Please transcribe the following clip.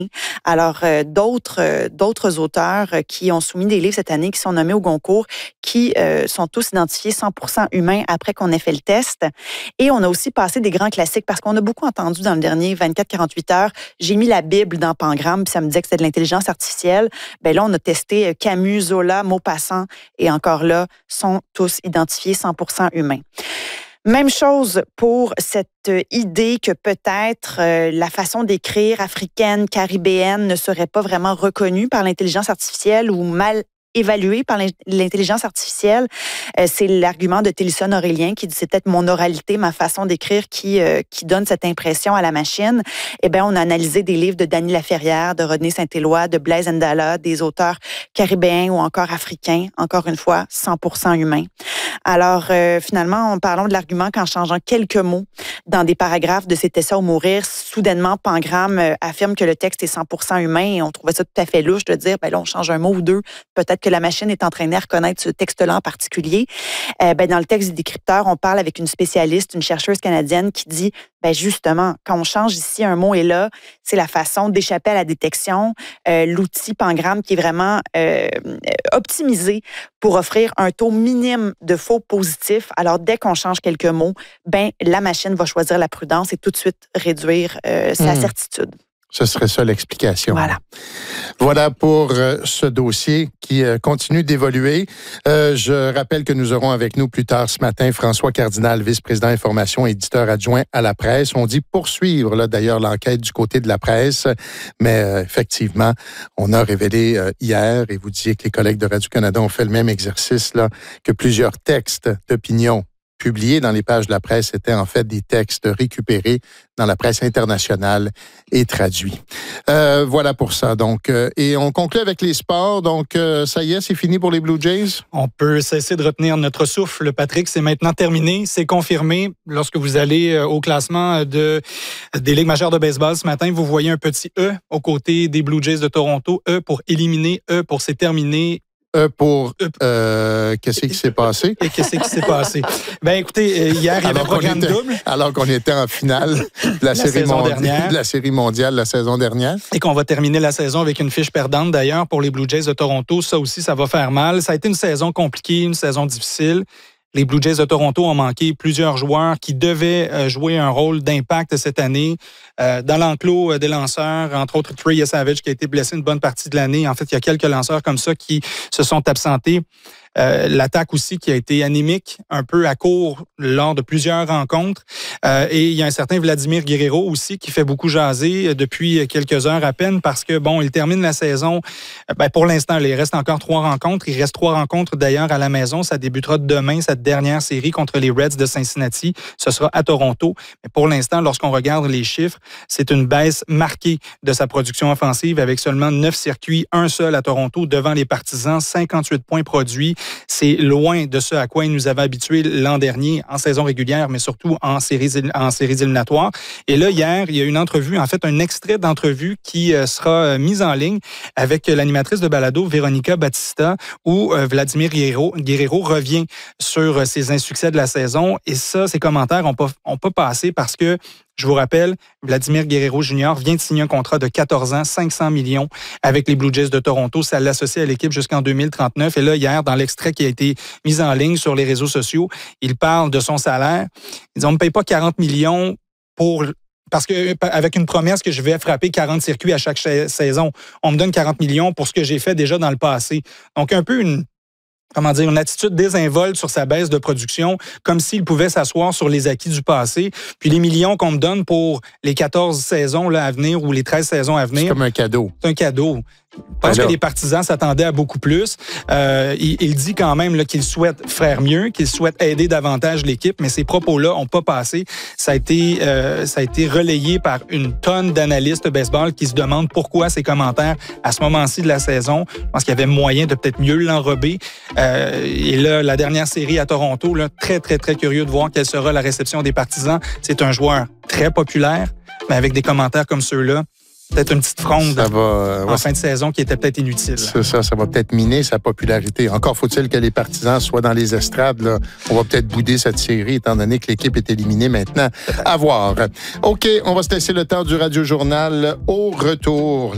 Alors, d'autres auteurs qui ont soumis des livres cette année, qui sont nommés au Goncourt, qui sont tous identifiés 100% humains après qu'on ait fait le test. Et on a aussi passé des grands classiques parce qu'on a beaucoup entendu dans le dernier 24-48 heures, j'ai mis la Bible dans Pangramme, puis ça me disait que c'était de l'intelligence artificielle. Bien là, on a testé Camus, Zola, Maupassant, et encore là, sont tous identifiés 100% humains. Même chose pour cette idée que peut-être la façon d'écrire africaine, caribéenne ne serait pas vraiment reconnue par l'intelligence artificielle ou mal évaluée par l'intelligence artificielle. C'est l'argument de Télisson Aurélien qui dit c'est peut-être mon oralité, ma façon d'écrire qui donne cette impression à la machine. Eh bien, on a analysé des livres de Dany Laferrière, de Rodney Saint-Éloi, de Blaise Ndala, des auteurs caribéens ou encore africains, encore une fois, 100% humains. Alors, finalement, parlons de l'argument qu'en changeant quelques mots dans des paragraphes de C'était ça ou mourir, soudainement, Pangramme affirme que le texte est 100% humain et on trouvait ça tout à fait louche de dire, ben là, on change un mot ou deux, peut-être que la machine est entraînée à reconnaître ce texte-là en particulier. Dans le texte du décrypteur, on parle avec une spécialiste, une chercheuse canadienne qui dit, ben justement, quand on change ici un mot et là, c'est la façon d'échapper à la détection. L'outil Pangramme qui est vraiment optimisé pour offrir un taux minime de faux positifs. Alors, dès qu'on change quelques mots, ben la machine va choisir la prudence et tout de suite réduire sa certitude. Ce serait ça l'explication. Voilà. Voilà pour ce dossier qui continue d'évoluer. Je rappelle que nous aurons avec nous plus tard ce matin François Cardinal, vice-président information, éditeur adjoint à la presse. On dit poursuivre là d'ailleurs l'enquête du côté de la presse, mais effectivement, on a révélé hier, et vous disiez que les collègues de Radio-Canada ont fait le même exercice, là, que plusieurs textes d'opinion publiés dans les pages de la presse étaient en fait des textes récupérés dans la presse internationale et traduits. Voilà pour ça. Donc, et on conclut avec les sports. Donc, ça y est, c'est fini pour les Blue Jays? On peut cesser de retenir notre souffle, Patrick. C'est maintenant terminé. C'est confirmé. Lorsque vous allez au classement des Ligues majeures de baseball ce matin, vous voyez un petit E aux côtés des Blue Jays de Toronto. E pour éliminer, E pour c'est terminé. Qu'est-ce qui s'est passé? Et qu'est-ce qui s'est passé? Ben écoutez, hier, il y avait un programme double. Alors qu'on était en finale de la série mondiale la saison dernière. Et qu'on va terminer la saison avec une fiche perdante d'ailleurs pour les Blue Jays de Toronto. Ça aussi, ça va faire mal. Ça a été une saison compliquée, une saison difficile. Les Blue Jays de Toronto ont manqué plusieurs joueurs qui devaient jouer un rôle d'impact cette année. Dans l'enclos des lanceurs, entre autres Trey Savage qui a été blessé une bonne partie de l'année. En fait, il y a quelques lanceurs comme ça qui se sont absentés. L'attaque aussi qui a été anémique, un peu à court lors de plusieurs rencontres. Et il y a un certain Vladimir Guerrero aussi qui fait beaucoup jaser depuis quelques heures à peine parce que, bon, il termine la saison. Pour l'instant, il reste encore 3 rencontres. Il reste 3 rencontres d'ailleurs à la maison. Ça débutera demain, cette dernière série contre les Reds de Cincinnati. Ce sera à Toronto. Mais pour l'instant, lorsqu'on regarde les chiffres, c'est une baisse marquée de sa production offensive avec seulement 9 circuits, un seul à Toronto devant les Partisans, 58 points produits. C'est loin de ce à quoi il nous avait habitués l'an dernier en saison régulière, mais surtout en séries éliminatoires. Et là, hier, il y a une entrevue, en fait, un extrait d'entrevue qui sera mis en ligne avec l'animatrice de balado, Véronica Batista, où Vladimir Guerrero revient sur ses insuccès de la saison. Et ça, ses commentaires ont pas passé parce que, je vous rappelle, Vladimir Guerrero Jr. vient de signer un contrat de 14 ans, 500 millions avec les Blue Jays de Toronto. Ça l'associe à l'équipe jusqu'en 2039. Et là, hier, dans l'extrait qui a été mis en ligne sur les réseaux sociaux, il parle de son salaire. Il dit, on ne me paye pas 40 millions parce que avec une promesse que je vais frapper 40 circuits à chaque saison. On me donne 40 millions pour ce que j'ai fait déjà dans le passé. Donc, un peu une attitude désinvolte sur sa baisse de production, comme s'il pouvait s'asseoir sur les acquis du passé. Puis les millions qu'on me donne pour les 14 saisons là, à venir ou les 13 saisons à venir. C'est comme un cadeau. C'est un cadeau. Je pense que les Partisans s'attendaient à beaucoup plus. Il dit quand même là, qu'il souhaite faire mieux, qu'il souhaite aider davantage l'équipe, mais ces propos-là n'ont pas passé. Ça a été relayé par une tonne d'analystes de baseball qui se demandent pourquoi ces commentaires à ce moment-ci de la saison. Je pense qu'il y avait moyen de peut-être mieux l'enrober. Et là, la dernière série à Toronto, là, très, très, très curieux de voir quelle sera la réception des Partisans. C'est un joueur très populaire, mais avec des commentaires comme ceux-là, peut-être une petite fronde en fin de saison qui était peut-être inutile. C'est ça va peut-être miner sa popularité. Encore faut-il que les Partisans soient dans les estrades. Là. On va peut-être bouder cette série, étant donné que l'équipe est éliminée maintenant. À voir. OK, on va se laisser le temps du Radio Journal au retour.